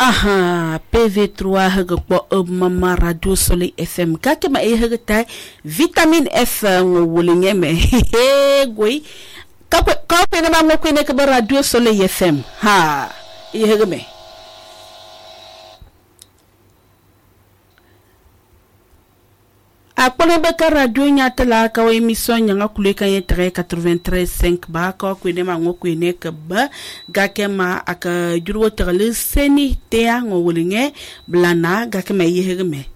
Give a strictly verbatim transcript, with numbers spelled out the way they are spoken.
Aha, P V trois hagpo mama radio Soleil F M kake ma e hagtai vitamine F ngulinge me he goi ka ka pe na mango kwene ka radio Soleil F M ha e hagame Apole beka radio nyata la ka wa emission nyanga kuleka yetre quatre-vingt-treize cinq ba ka kwene mango kwene ka ba gakema aka jurwo terle seni te ngo wulinge blana gakema yehegme